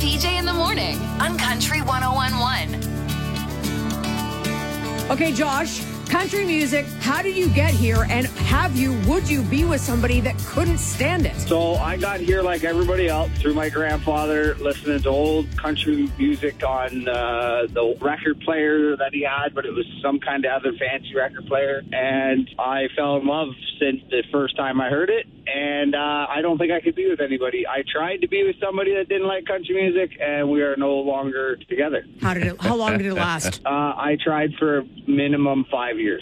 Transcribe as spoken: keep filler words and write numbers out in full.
P J in the morning on Country one oh one point one. Okay, Josh, country music, how did you get here? And have you, would you be with somebody that couldn't stand it? So I got here like everybody else through my grandfather, listening to old country music on uh, the record player that he had, but it was some kind of other fancy record player. And I fell in love since the first time I heard it. And uh, I don't think I could be with anybody. I tried to be with somebody that didn't like country music, and we are no longer together. How did it? How long did it last? Uh, I tried for minimum five years.